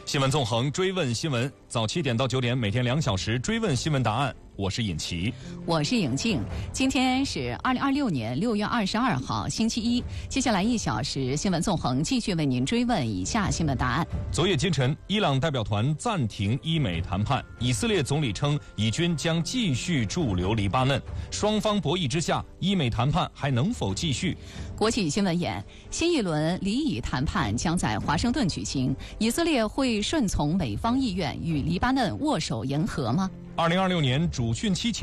新闻纵横，追问新闻，早7点到9点，每天2小时追问新闻答案。我是尹奇， 我是颖静。今天是2026年6月22号，星期一。接下来1小时，新闻纵横继续为您追问以下新闻答案。 昨夜今晨，伊朗代表团暂停伊美谈判，以色列总理称以军将继续驻留黎巴嫩。双方博弈之下，伊美谈判还能否继续？ 国际新闻言，新一轮黎以谈判将在华盛顿举行，以色列会顺从美方意愿与黎巴嫩握手言和吗？ 2026年主汛期前